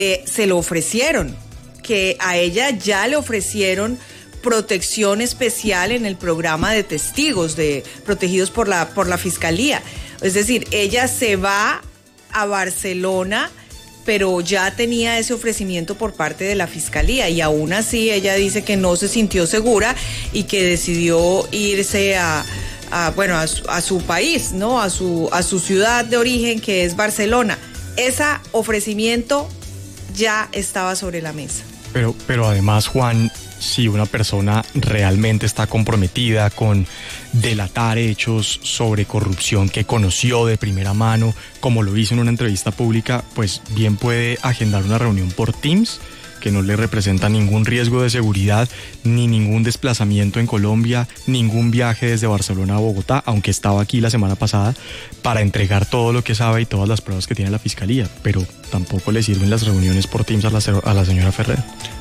se lo ofrecieron, que a ella ya le ofrecieron protección especial en el programa de testigos protegidos por la Fiscalía. Es decir, ella se va a Barcelona, pero ya tenía ese ofrecimiento por parte de la Fiscalía y aún así ella dice que no se sintió segura y que decidió irse a su país, ¿no? A su ciudad de origen, que es Barcelona. Ese ofrecimiento ya estaba sobre la mesa. Pero además, Juan, si una persona realmente está comprometida con delatar hechos sobre corrupción que conoció de primera mano, como lo hizo en una entrevista pública, pues bien puede agendar una reunión por Teams, que no le representa ningún riesgo de seguridad, ni ningún desplazamiento en Colombia, ningún viaje desde Barcelona a Bogotá, aunque estaba aquí la semana pasada, para entregar todo lo que sabe y todas las pruebas que tiene la Fiscalía. Pero tampoco le sirven las reuniones por Teams a la señora Ferrer.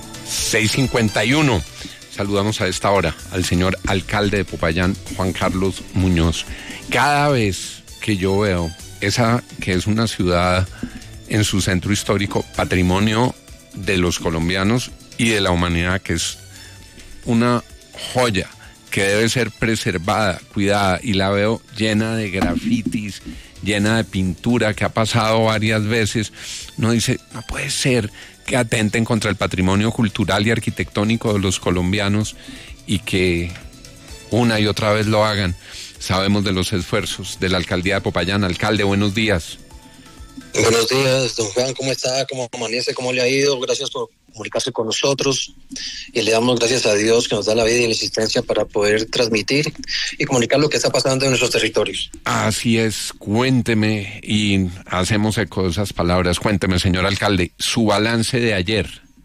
6:51. Saludamos a esta hora al señor alcalde de Popayán, Juan Carlos Muñoz. Cada vez que yo veo esa que es una ciudad en su centro histórico, patrimonio de los colombianos y de la humanidad, que es una joya que debe ser preservada, cuidada, y la veo llena de grafitis, llena de pintura, que ha pasado varias veces, uno dice, no puede ser que atenten contra el patrimonio cultural y arquitectónico de los colombianos y que una y otra vez lo hagan. Sabemos de los esfuerzos de la alcaldía de Popayán. Alcalde, buenos días. Buenos días, don Juan, ¿cómo está? ¿Cómo amanece? ¿Cómo le ha ido? Gracias por comunicarse con nosotros y le damos gracias a Dios que nos da la vida y la existencia para poder transmitir y comunicar lo que está pasando en nuestros territorios. Así es, cuénteme, y hacemos eco de esas palabras. Cuénteme, señor alcalde, su balance de ayer.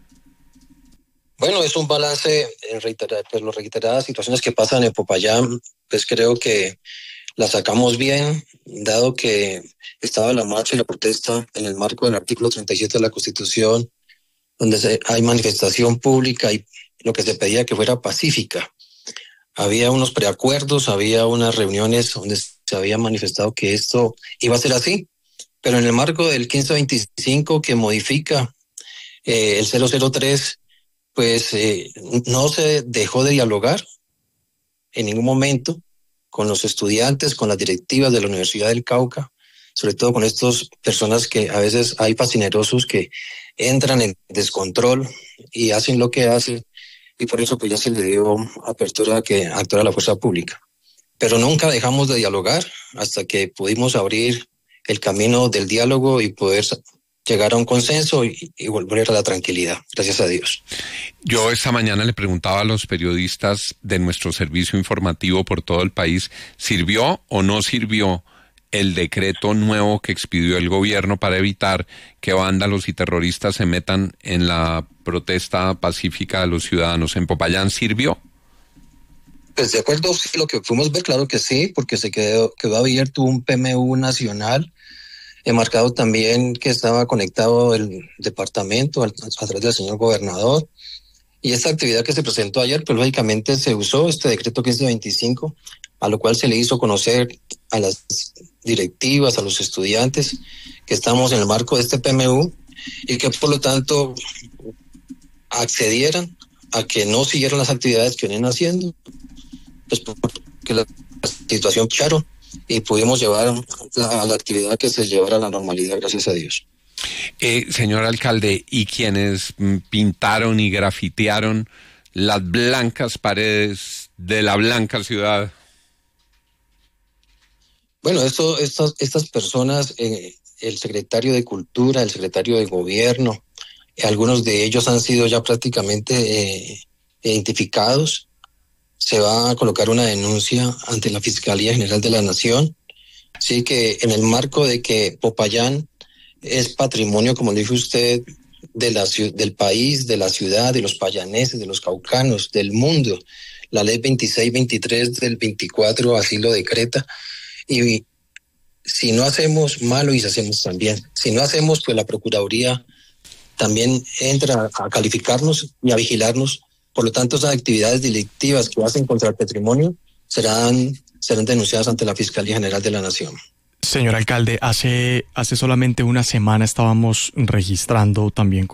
Bueno, es un balance en reiteradas situaciones que pasan en Popayán. Pues creo que la sacamos bien, dado que estaba la marcha y la protesta en el marco del artículo 37 de la Constitución, donde hay manifestación pública y lo que se pedía que fuera pacífica. Había unos preacuerdos, había unas reuniones donde se había manifestado que esto iba a ser así, pero en el marco del 1525 que modifica el 003, pues no se dejó de dialogar en ningún momento con los estudiantes, con las directivas de la Universidad del Cauca, sobre todo con estas personas que a veces hay fascinerosos que entran en descontrol y hacen lo que hacen, y por eso pues ya se le dio apertura a que actuara la fuerza pública. Pero nunca dejamos de dialogar hasta que pudimos abrir el camino del diálogo y poder llegar a un consenso y volver a la tranquilidad, gracias a Dios. Yo esta mañana le preguntaba a los periodistas de nuestro servicio informativo por todo el país, ¿sirvió o no sirvió el decreto nuevo que expidió el gobierno para evitar que vándalos y terroristas se metan en la protesta pacífica de los ciudadanos? ¿En Popayán sirvió? Pues de acuerdo, sí, lo que fuimos ver, claro que sí, porque se quedó abierto un PMU nacional. He marcado también que estaba conectado el departamento a través del señor gobernador. Y esta actividad que se presentó ayer, pues lógicamente se usó este decreto 1525, a lo cual se le hizo conocer a las directivas, a los estudiantes, que estamos en el marco de este PMU y que por lo tanto accedieran a que no siguieran las actividades que vienen haciendo, pues porque la situación claro, y pudimos llevar a la actividad que se llevara a la normalidad, gracias a Dios. Señor alcalde, ¿y quienes pintaron y grafitearon las blancas paredes de la blanca ciudad? Bueno, estas personas, el secretario de Cultura, el secretario de Gobierno, algunos de ellos han sido ya prácticamente identificados. Se va a colocar una denuncia ante la Fiscalía General de la Nación. Así que en el marco de que Popayán es patrimonio, como le dijo usted, del país, de la ciudad, de los payaneses, de los caucanos, del mundo. La ley 2623 del 24 así lo decreta. Y si no hacemos, malo y hacemos también. Si no hacemos, pues la Procuraduría también entra a calificarnos y a vigilarnos. Por lo tanto, esas actividades delictivas que hacen contra el patrimonio serán denunciadas ante la Fiscalía General de la Nación. Señor alcalde, hace solamente una semana estábamos registrando también